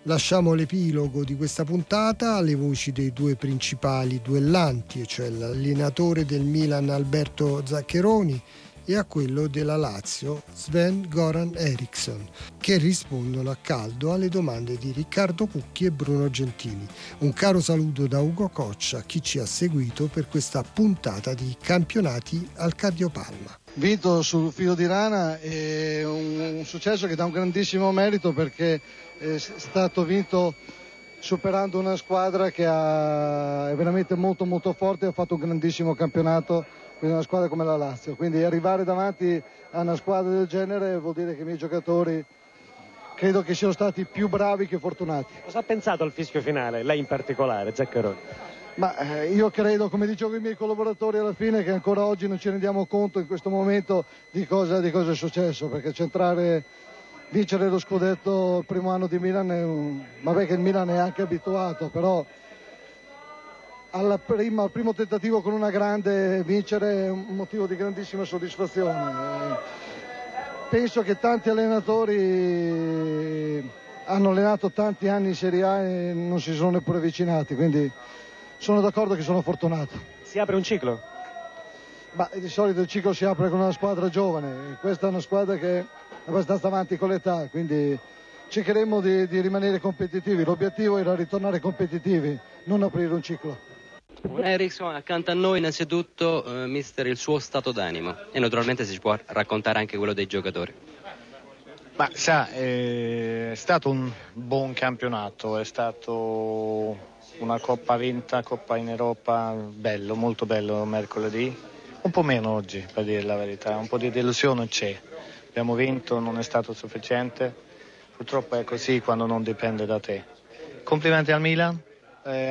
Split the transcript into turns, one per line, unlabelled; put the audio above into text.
Lasciamo l'epilogo di questa puntata alle voci dei due principali duellanti, cioè l'allenatore del Milan Alberto Zaccheroni e a quello della Lazio Sven-Goran Eriksson, che rispondono a caldo alle domande di Riccardo Cucchi e Bruno Gentili. Un caro saluto da Ugo Coccia a chi ci ha seguito per questa puntata di Campionati al Cardiopalma.
Vinto sul filo di rana è un successo che dà un grandissimo merito, perché è stato vinto superando una squadra che è veramente molto molto forte e ha fatto un grandissimo campionato, quindi una squadra come la Lazio. Quindi arrivare davanti a una squadra del genere vuol dire che i miei giocatori credo che siano stati più bravi che fortunati.
Cosa ha pensato al fischio finale, lei in particolare, Zaccheroni?
Ma io credo, come dicevo ai miei collaboratori alla fine, che ancora oggi non ci rendiamo conto in questo momento di cosa è successo, perché vincere lo scudetto il primo anno di Milan vabbè che il Milan è anche abituato, però al primo tentativo con una grande vincere è un motivo di grandissima soddisfazione. Penso che tanti allenatori hanno allenato tanti anni in Serie A e non si sono neppure avvicinati, quindi sono d'accordo che sono fortunato.
Si apre un ciclo?
Ma di solito il ciclo si apre con una squadra giovane, questa è una squadra che è abbastanza avanti con l'età, quindi cercheremo di rimanere competitivi. L'obiettivo era ritornare competitivi, non aprire un ciclo.
Eriksson, accanto a noi innanzitutto mister, il suo stato d'animo e naturalmente si può raccontare anche quello dei giocatori.
Ma sa, è stato un buon campionato, è stato una coppa vinta, coppa in Europa, bello, molto bello mercoledì, un po' meno oggi per dire la verità, un po' di delusione c'è, abbiamo vinto, non è stato sufficiente, purtroppo è così quando non dipende da te. Complimenti al Milan.